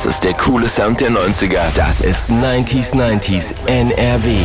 Das ist der coole Sound der 90er. Das ist 90s NRW.